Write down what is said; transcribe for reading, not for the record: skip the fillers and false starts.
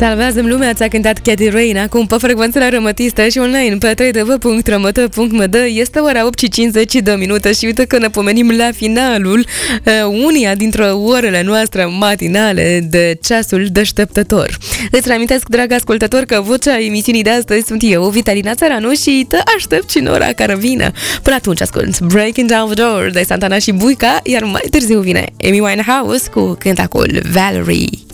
Salvează-mi lumea, ți-a cântat Katy Rain acum pe frecvența la Rămătistă și online pe www.ramătă.md. Este ora 8:52 și uite că ne pomenim la finalul unia dintre orele noastre matinale de ceasul deșteptător. Îți reamintesc, drag ascultător, că vocea emisiunii de astăzi sunt eu, Vitalina Țăranu, și te aștept și în ora care vine. Până atunci ascult Breaking Down the Door de Santana și Buica, iar mai târziu vine Amy Winehouse cu cântacul Valerie.